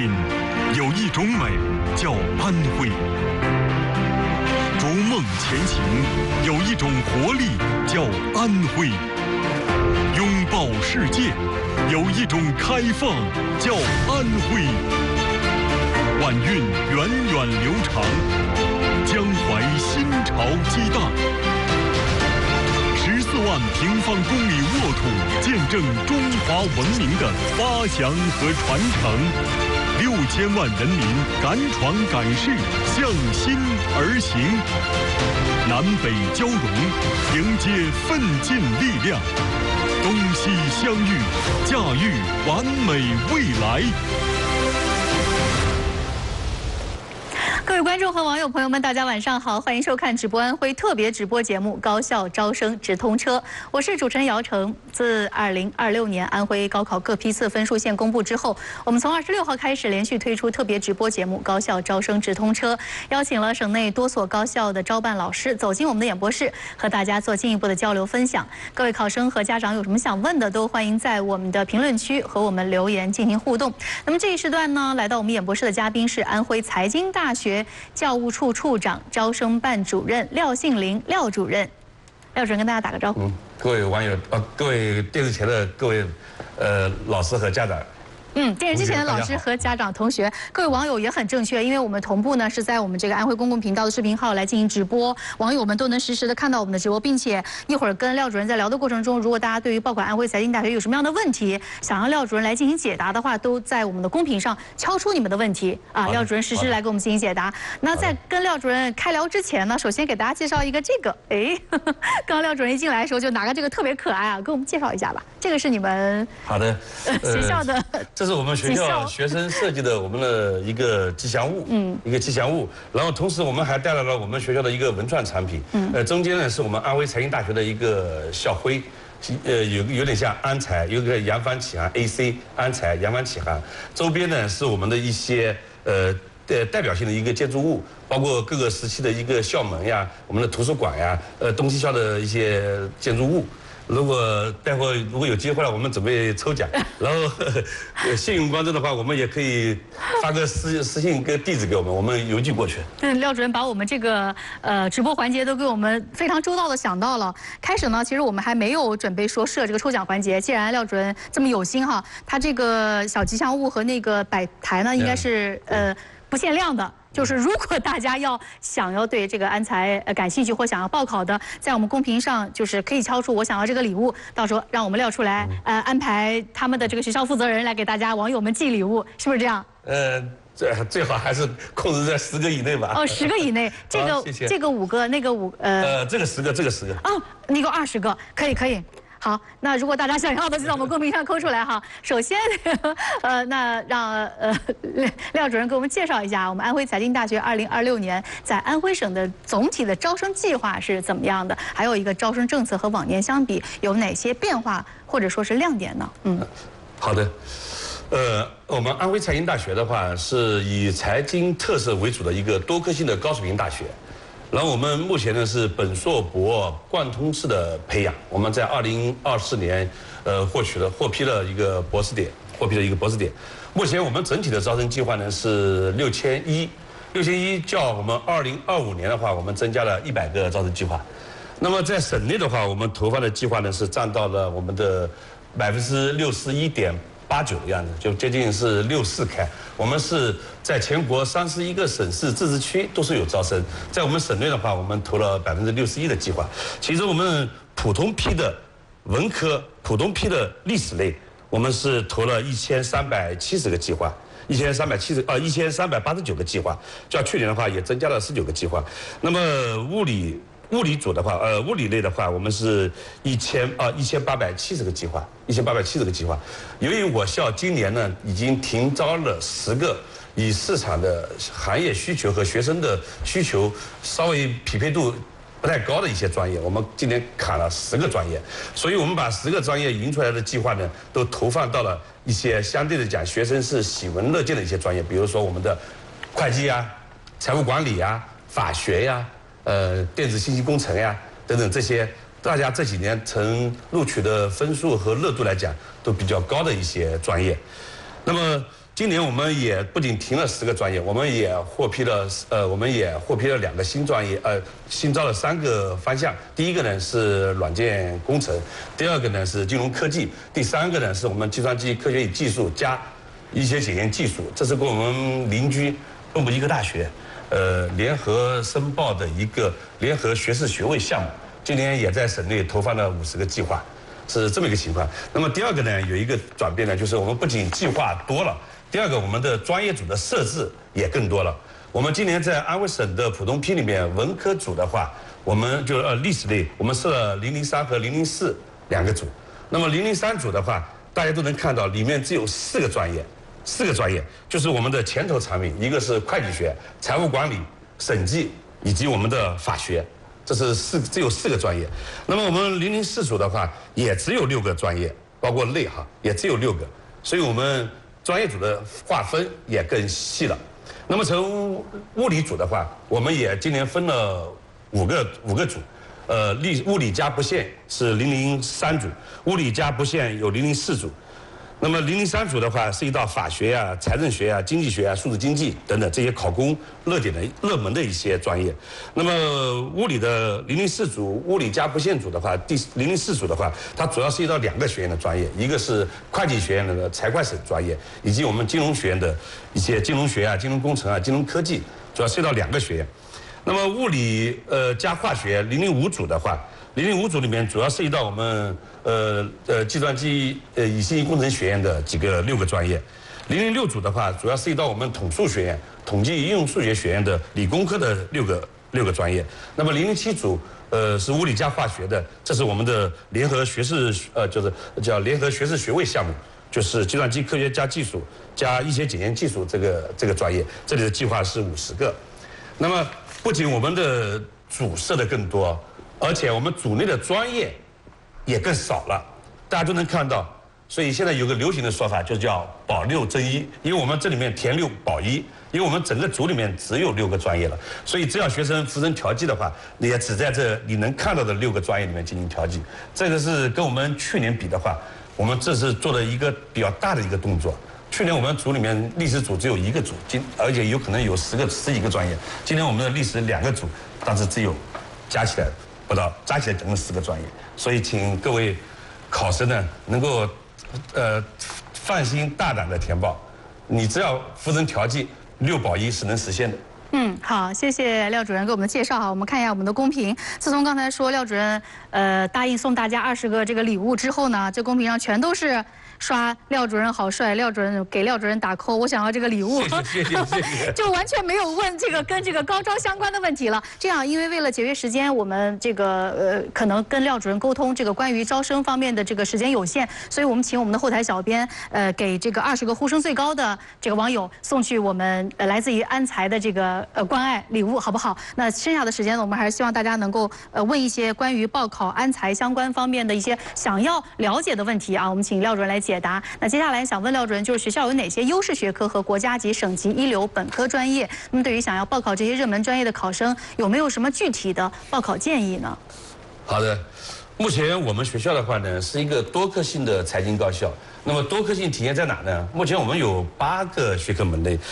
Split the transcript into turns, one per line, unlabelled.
心，有一种美叫安徽；逐梦前行，有一种活力叫安徽；拥抱世界，有一种开放叫安徽。晚运源远流长，江淮新潮激荡。14万平方公里沃土，见证中华文明的发祥和传承。6000万人民敢闯敢试，向心而行。南北交融，迎接奋进力量。东西相遇，驾驭完美未来。
各位观众和网友朋友们，大家晚上好，欢迎收看直播安徽特别直播节目《高校招生直通车》，我是主持人姚晨。自2026年安徽高考各批次分数线公布之后，我们从26号开始连续推出特别直播节目《高校招生直通车》，邀请了省内多所高校的招办老师走进我们的演播室，和大家做进一步的交流分享。各位考生和家长有什么想问的，都欢迎在我们的评论区和我们留言进行互动。那么这一时段呢，来到我们演播室的嘉宾是安徽财经大学教务处处长、招生办主任廖杏林廖主任。廖主任跟大家打个招呼。
各位网友，各位电视前的各位老师和家长。
电视机前的老师和家长、同学，各位网友也很正确，因为我们同步呢是在我们这个安徽公共频道的视频号来进行直播，网友们都能实时的看到我们的直播，并且一会儿跟廖主任在聊的过程中，如果大家对于报考安徽财经大学有什么样的问题，想让廖主任来进行解答的话，都在我们的公屏上敲出你们的问题啊，廖主任实时来给我们进行解答。那在跟廖主任开聊之前呢，首先给大家介绍一个这个，刚刚廖主任一进来的时候就拿个这个特别可爱啊，给我们介绍一下吧。这个是你们
好的
学校的。
这是我们学校学生设计的我们的一个吉祥物，一个吉祥物。然后同时我们还带来了我们学校的一个文创产品，中间呢是我们安徽财经大学的一个校徽，有点像安财，有个扬帆起航 AC 安财扬帆起航。周边呢是我们的一些代表性的一个建筑物，包括各个时期的一个校门呀，我们的图书馆呀，东西校的一些建筑物。如果待会如果有机会了，我们准备抽奖，然后幸运观众的话，我们也可以发个私信跟地址给我们，我们邮寄过去。
对，廖主任把我们这个直播环节都给我们非常周到的想到了。开始呢，其实我们还没有准备说设这个抽奖环节。既然廖主任这么有心哈，他这个小吉祥物和那个摆台呢，应该是不限量的。就是如果大家想要对这个安财感兴趣或想要报考的，在我们公屏上就是可以敲出我想要这个礼物，到时候让我们廖出来安排他们的这个学校负责人来给大家网友们寄礼物，是不是这样？
最好还是控制在10个以内吧。
10个以内，这个5个，那个
这个10个，这个10个。
那个20个，可以。好，那如果大家想要的就在我们公屏上扣出来哈。首先，那让廖主任给我们介绍一下我们安徽财经大学2026年在安徽省的总体的招生计划是怎么样的，还有一个招生政策和往年相比有哪些变化或者说是亮点呢？
好的。我们安徽财经大学的话是以财经特色为主的一个多科性的高水平大学。然后我们目前呢是本硕博贯通式的培养，我们在2024年获批了一个博士点，目前我们整体的招生计划呢是6001，较我们2025年的话，我们增加了100个招生计划。那么在省内的话，我们投放的计划呢是占到了我们的61.89%的样子，就接近是64开。我们是在全国31个省市自治区都是有招生，在我们省内的话，我们投了61%的计划。其中我们普通批的文科、普通批的历史类，我们是投了1370个计划，1389个计划，较去年的话也增加了19个计划。那么物理组的话，物理类的话，我们是1870个计划，1870个计划。由于我校今年呢已经停招了10个以市场的行业需求和学生的需求稍微匹配度不太高的一些专业，我们今年砍了10个专业，所以我们把10个专业引出来的计划呢，都投放到了一些相对的讲学生是喜闻乐见的一些专业，比如说我们的会计呀、财务管理呀、法学呀。电子信息工程呀等等这些，大家这几年从录取的分数和热度来讲都比较高的一些专业。那么今年我们也不仅停了10个专业，我们也获批了2个新专业，新招了3个方向。第一个呢是软件工程，第二个呢是金融科技，第三个呢是我们计算机科学与技术加一些检验技术。这是跟我们邻居东北医科大学，联合申报的一个联合学士学位项目，今年也在省内投放了50个计划，是这么一个情况。那么第二个呢，有一个转变呢，就是我们不仅计划多了，第二个我们的专业组的设置也更多了。我们今年在安徽省的普通批里面，文科组的话，我们就历史类，我们设了003和0042个组。那么003组的话，大家都能看到里面只有4个专业，就是我们的前头长名，一个是会计学、财务管理、审计以及我们的法学，这是只有4个专业。那么我们004组的话，也只有6个专业，包括类也只有6个，所以我们专业组的划分也更细了。那么从物理组的话，我们也今年分了5个组，物理加不限是003组，物理加不限有004组。那么003组的话，涉及到法学呀、财政学呀、经济学呀、数字经济等等这些考公热门的一些专业。那么物理的004组，物理加不限组的话，004组的话，它主要涉及到2个学院的专业，一个是会计学院的财会审专业，以及我们金融学院的一些金融学啊、金融工程啊、金融科技，主要涉及到2个学院。那么物理加化学005组的话，005组里面主要涉及到我们计算机与信息工程学院的6个专业。006组的话，主要涉及到我们统数学院、统计应用数学学院的理工科的6个专业。那么007组是物理加化学的，这是我们的联合学士就是叫联合学士学位项目，就是计算机科学加技术加一些检验技术这个专业，这里的计划是50个。那么不仅我们的组设的更多，而且我们组内的专业也更少了，大家都能看到。所以现在有个流行的说法，就叫保6增1，因为我们这里面填6保1，因为我们整个组里面只有6个专业了，所以只要学生扶正调剂的话，你也只在这你能看到的6个专业里面进行调剂。这个是跟我们去年比的话，我们这是做了一个比较大的一个动作。去年我们组里面历史组只有1个组，而且有可能有10几个专业。今年我们的历史2个组，但是只有加起来总共10个专业。所以请各位考生呢能够放心大胆的填报，你只要扶正调剂6保1是能实现的。
好，谢谢廖主任给我们的介绍哈。我们看一下我们的公屏。自从刚才说廖主任答应送大家20个这个礼物之后呢，这公屏上全都是刷廖主任好帅，给廖主任打 call， 我想要这个礼物。
谢谢。
就完全没有问这个跟这个高招相关的问题了。这样，因为为了节约时间，我们这个可能跟廖主任沟通这个关于招生方面的这个时间有限，所以我们请我们的后台小编给这个20个呼声最高的这个网友送去我们来自于安财的这个关爱礼物，好不好？那剩下的时间呢，我们还是希望大家能够问一些关于报考安财相关方面的一些想要了解的问题啊，我们请廖主任来解答。那接下来想问廖主任，就是学校有哪些优势学科和国家级、省级一流本科专业？那么对于想要报考这些热门专业的考生，有没有什么具体的报考建议呢？
好的，目前我们学校的话呢，是一个多科性的财经高校。那么多科性体现在哪呢？目前我们有8个学科门类。